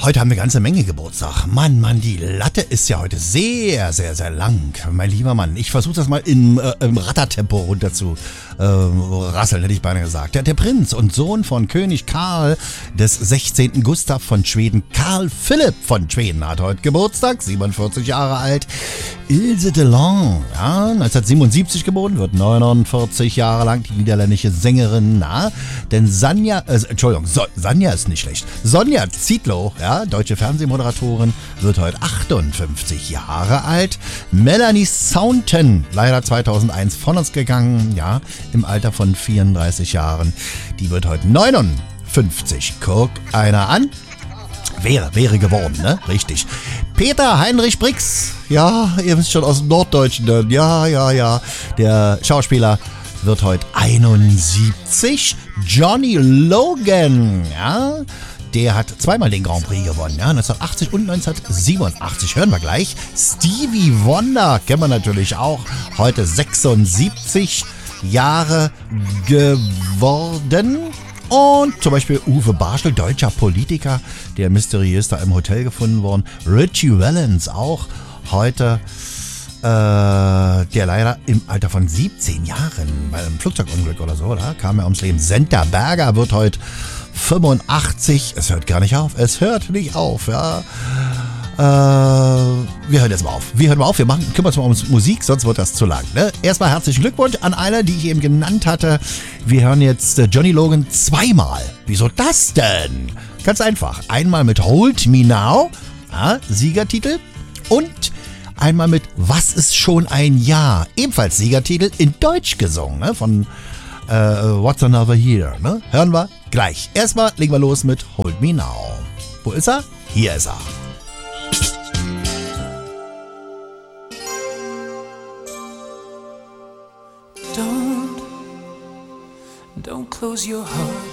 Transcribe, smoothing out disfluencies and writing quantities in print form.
Heute haben wir eine ganze Menge Geburtstag. Mann, die Latte ist ja heute sehr, sehr, sehr lang. Mein lieber Mann, ich versuche das mal im Rattertempo runter zu rasseln, hätte ich beinahe gesagt. Der Prinz und Sohn von König Karl des 16. Gustav von Schweden, Karl Philipp von Schweden, hat heute Geburtstag, 47 Jahre alt. Ilse Delon, ja, 1977 geboren, wird 49 Jahre lang, die niederländische Sängerin, denn Sanja ist nicht schlecht. Sonja Zietlow, ja, deutsche Fernsehmoderatorin, wird heute 58 Jahre alt. Melanie Saunton, leider 2001 von uns gegangen, ja, im Alter von 34 Jahren. Die wird heute 59. Guck einer an. Wäre geworden, ne? Richtig. Peter Heinrich Brix, ja, ihr wisst schon, aus dem Norddeutschen, ja. Der Schauspieler wird heute 71. Johnny Logan, ja, der hat zweimal den Grand Prix gewonnen, ja, 1980 und 1987. Hören wir gleich. Stevie Wonder kennen wir natürlich auch, heute 76 Jahre geworden. Und zum Beispiel Uwe Barschel, deutscher Politiker, der mysteriös da im Hotel gefunden worden. Richie Valens auch heute, der leider im Alter von 17 Jahren bei einem Flugzeugunglück oder so, da kam er ums Leben. Senta Berger wird heute 85. Es hört gar nicht auf. Ja. Wir hören jetzt mal auf. Wir kümmern uns mal um Musik, sonst wird das zu lang. Ne? Erstmal herzlichen Glückwunsch an alle, die ich eben genannt hatte. Wir hören jetzt Johnny Logan zweimal. Wieso das denn? Ganz einfach. Einmal mit Hold Me Now, Siegertitel, und einmal mit Was ist schon ein Jahr? Ebenfalls Siegertitel in Deutsch gesungen, ne? Von What's Another Year. Ne? Hören wir gleich. Erstmal legen wir los mit Hold Me Now. Wo ist er? Hier ist er. Don't close your heart